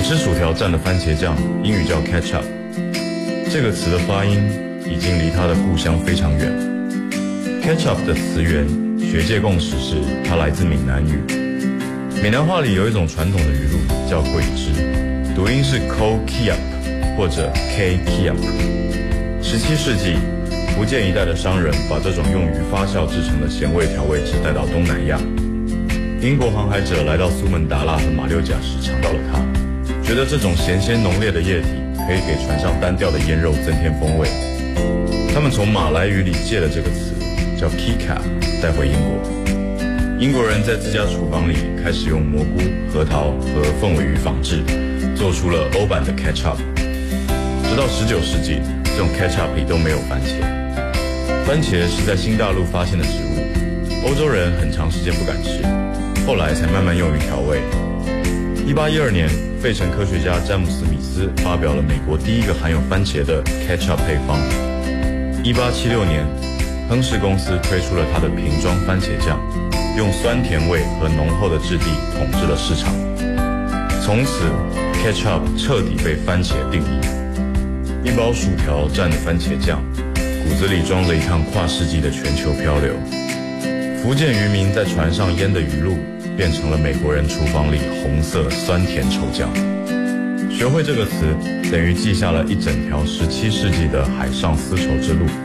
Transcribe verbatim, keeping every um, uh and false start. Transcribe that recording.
吃薯条蘸的番茄酱，英语叫 ketchup。这个词的发音已经离它的故乡非常远了。ketchup 的词源，学界共识是它来自闽南语。闽南话里有一种传统的语录叫桂枝，读音是 ko kiap 或者 k kiap。十七世纪，福建一带的商人把这种用于发酵制成的咸味调味汁带到东南亚。英国航海者来到苏门答腊和马六甲时尝到了它，觉得这种咸鲜浓烈的液体可以给船上单调的腌肉增添风味。他们从马来语里借了这个词，叫 kika， 带回英国。英国人在自家厨房里开始用蘑菇、核桃和凤尾鱼仿制，做出了欧版的 ketchup。直到十九世纪，这种 ketchup 里都没有番茄。番茄是在新大陆发现的植物，欧洲人很长时间不敢吃，后来才慢慢用于调味。一八一二年，费城科学家詹姆斯·米斯发表了美国第一个含有番茄的 ketchup 配方。一八七六年，亨氏公司推出了它的瓶装番茄酱，用酸甜味和浓厚的质地统治了市场。从此 ketchup 彻底被番茄定义。一包薯条蘸的番茄酱，骨子里装着一趟跨世纪的全球漂流。福建渔民在船上腌的鱼露，变成了美国人厨房里红色酸甜稠酱。学会这个词，等于记下了一整条十七世纪的海上丝绸之路。